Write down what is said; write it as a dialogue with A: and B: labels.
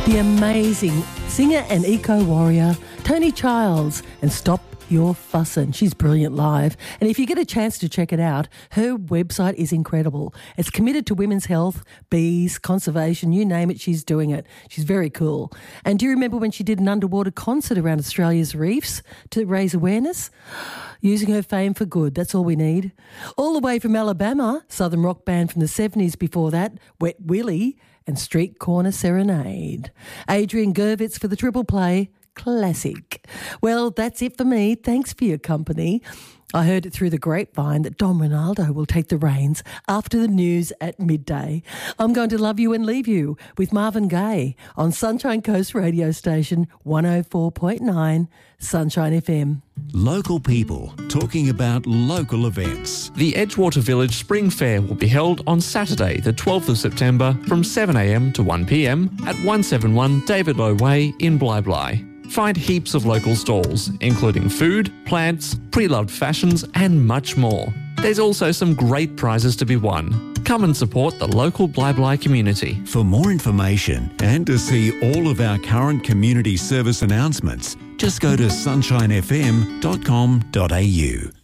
A: the amazing singer and eco-warrior Tony Childs and Stop Your Fussin'. She's brilliant live. And if you get a chance to check it out, her website is incredible. It's committed to women's health, bees, conservation, you name it, she's doing it. She's very cool. And do you remember when she did an underwater concert around Australia's reefs to raise awareness? Using her fame for good, that's all we need. All the way from Alabama, southern rock band from the 70s before that, Wet Willie and Street Corner Serenade. Adrian Gervitz for the triple play. Classic. Well, that's it for me. Thanks for your company. I heard it through the grapevine that Don Ronaldo will take the reins after the news at midday. I'm going to love you and leave you with Marvin Gaye on Sunshine Coast radio station 104.9 Sunshine FM.
B: Local people talking about local events.
C: The Edgewater Village Spring Fair will be held on Saturday, the 12th of September from 7am to 1pm at 171 David Low Way in Bly. Find heaps of local stalls, including food, plants, pre-loved fashions and much more. There's also some great prizes to be won. Come and support the local Bly community.
B: For more information and to see all of our current community service announcements, just go to sunshinefm.com.au.